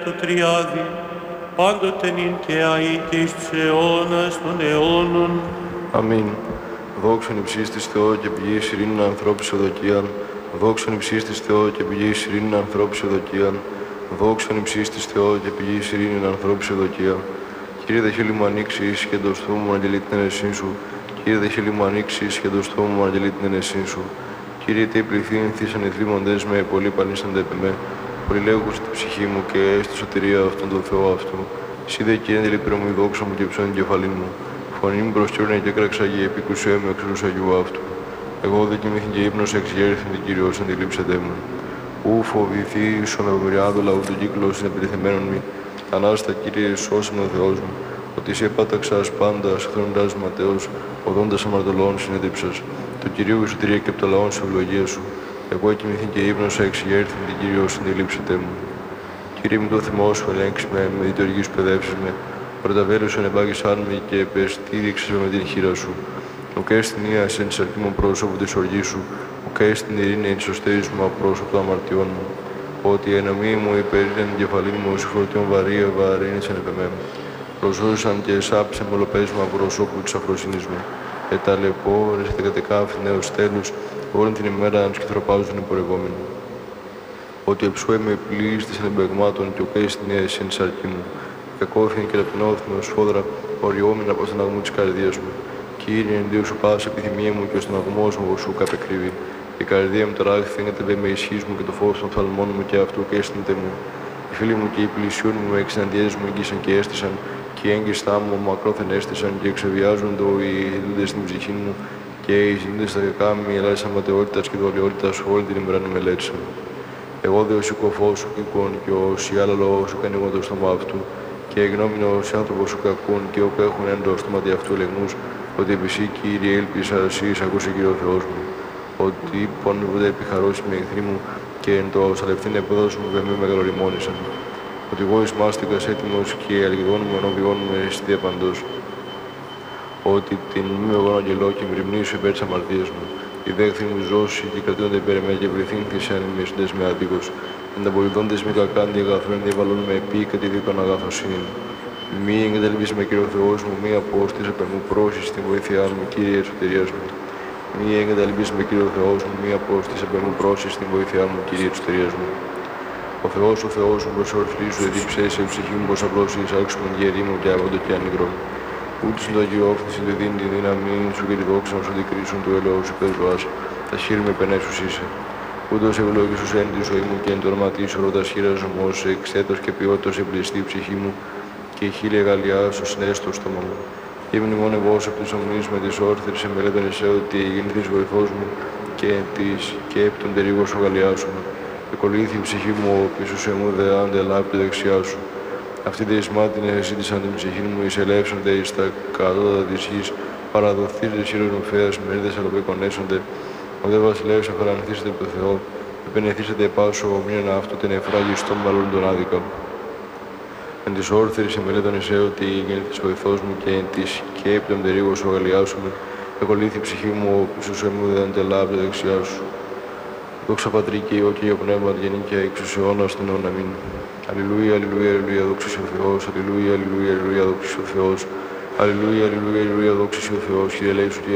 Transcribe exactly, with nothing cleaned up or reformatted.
το Τριάδι, πάντοτε νυν και αεί και εις τους αιώνας των αιώνων. Αμήν. Δόξον υψίστης της Θεό και πηγής ειρήνην ανθρώπους ευδοκίαν. Δόξον υψίστης της Θεό και πηγής ειρήνην ανθρώπους ευδοκίαν. Δόξον υψίστης της Θεό και πηγής ειρήνην ανθρώπους ευδοκίαν. Κύριε δε χείλη μου ανοίξεις και το στόμα μου αγγελεί την αίρεσή σου. Κύριε δε χείλη μου ανοίξεις και το στόμα μου αγγελεί την αίρεσή σου. Κύριε τι πληθύν θύσαν οι θλίμοντες με, πολλοί πανίσανται επί με. Πολυλέγουσε την ψυχή μου και στη σωτηρία αυτόν τον Θεό αυτού. Εσύ δε Κύριε αντιλήπτρο μου η δόξα μου και ψώνει κεφαλήν μου. Φωνή μου προσκύρωνε και έκραξα και επίκουσέ με εξ Αγίου αυτού. Εγώ δε κοιμήθην και ύπνος εξηγέρθην την Κύριος αντιλήψετε μου. Ου φοβηθεί ίσον από μυριάδου λαού του κύκλου συνεπιτεθειμένων μη. Ανάστα Κύριε σώσε με ο Θεός μου. Ότι σε επάταξας πάντα, συγχρονιντάς ματέως, οδόντας αμαρτωλών συνέντευξας. Το Κυρίου η σωτηρία και από το λαόν σου ευλογία σου. Εγώ κοιμήθην και ύπνος εξηγέρθην την Κύριος αντιλήψετε μου. Κύριε μου το θυμό σου ελέγξει με, με διτοργή σου παιδεύσεις με. Πρωταβέλους ενεπάγησαν με και επεστήριξες με, με την χείρα σου. Ουκ στην ία εν της αρκή μου πρόσωπο της οργής σου, ουκ στην ειρήνη εν της οστέρης μου απρόσωπο των αμαρτιών μου. Ότι η εναμή μου υπερήνεν την κεφαλήν μου, συγχωρητιών βαρύ ευαρύνησαν επ' εμέ. Προσώζησαν και εσάψε μολοπές μου απροσώπου της αφροσύνης μου. Εταλαιπώ, ρε τεκατεκάφη νέους τέλους, όλη την ημέρα αν σκυθροπάζουν οι πορευόμενοι. Ότι εψού είμαι πλήρης της ενεμπεγμάτων και ουκ στην ία εν της αρκή μου. Κακόφιν και ταπεινώθην ως φόδρα, οριόμην από τον αγμό της καρδίας μου. Κύριε, εν Διού σου πάσα επιθυμία μου και ο στεναγμός μου σου καπεκρύβει. Η καρδία μου τώρα φαίνεται δε με ισχύς μου και το φως των φθαλμών μου και αυτού και αίσθηνται μου. Οι φίλοι μου και οι πλησιούν μου με εξεναντιές μου εγγύσαν και έστησαν, και οι έγκυστά μου μακρόθεν έστησαν και εξεβιάζονται οι ζητούντες στην ψυχή μου, και οι ζητούντες στα κακά μου ελάσσαν ματαιότητας και δολιότητας όλη την ημέρα να μελέτησαν. Εγώ δε ο σηκωφός σου κοίκον και ο σιάλαλο σου κανηγόν το στόμα αυτού, και γνώμηνος άνθρωπος σου κακούν και όπου έχουν έντο στόμα αυτού ελεγμούς, ότι επί εσύ, Κύριε, έλπισα εσείς, ακούσε Κύριε ο Θεός μου. Ότι πόνευονται επιχαρώσει με εχθροί μου και εν το σαλευθύν επόδος μου με με μεγαλοριμόνησαν. Ότι εγώ εις μάστιγας έτοιμος και αλγιδών μου ενώπιόν μου εστί επαντός. Ότι την μη εγώ αγγελώ και μρυμνήσω υπέρ της αμαρτίας μου. Οι δέχθη μου ζώσει και κρατούνται υπέρ με και πληθύνθησαν οι μεσούντες με αδίκως. Εν τα πολυδόντες μη κακάντι αγαθούν διαβαλούν με επί και τη δίκον αγαθοσύνη. Μη εγκαταλείπεις με Κύριε ο Θεός μου, μη απόστης απ' εμού πρόσης στην βοήθειά μου, Κύριε εσωτερίας μου. Μη εγκαταλείπεις με Κύριε ο Θεός μου, μη απόστης απ' εμού πρόσης στην βοήθειά μου, Κύριε εσωτερίας μου. Ο Θεός, ο Θεός μου, προσορφλήσου, εδίψες σε ψυχή μου, πως απλώς εισάξουμε την γερή μου και άβοντο και ανυγρό. Ούτως εν το αγιόφθηση δε δίνει τη δύναμη σου και τη δόξα σου αντικρίσουν του ελαιού σου πεζουάς, τα χείρ με πενέσους είσαι. Ούτως ευλογήσους εν τη ζωή μου και εν το όνομα της ορώτας χείρας μου, ως εξέτος και ποιότητας εμπληστή ψυχή μου, και η χίλια γαλλιά στο συνέστο στόμα μου. Και μνημόνευός από τις ομνείς με τις όρθρες εμελέτων εσέ ότι γεννηθείς βοηθός μου και της και επί τον τερίγο σου γαλλιάσου μου. Εκολύθη η ψυχή μου πίσω σε μου δε αντελάπη δεξιά σου. Αυτοί δε εις μάτιν ζήτησαν την ψυχή μου, εις ελεύσονται εις τα κατώτατα της γης, παραδοθείς δε σύρος μου φέας, μερίδες αλλοπεκονέσονται. Ο δε βασιλεύς αφαρανθήσετε από το Θεό, επενεθήσετε επάσω ομοίωνα αυτού την εφράγιστον μαλλον τον άδικα. Εν της όρθρης εμελέτων εσέ ότι γεννηθείς βοηθός μου και εν της και επί τον τερίγο σου αγαλλιάσουμε. Εκολύθη η ψυχή μου πίσω σε μου δε αντελάπη δεξιά σου. Δόξα Πατρί και Υιό και Υιό Πνεύμα γεννή και εξ τους αιώνας των αιώνων. Αμήν. Αλληλούια, αλληλούια, αλληλούια, δόξα σε ο Θεός. Αλληλούια, αλληλούια, αλληλούια, δόξα σε ο Θεός. Αλληλούια, αλληλούια, αλληλούια, δόξα σε ο Θεός. Κύριε ελέησου,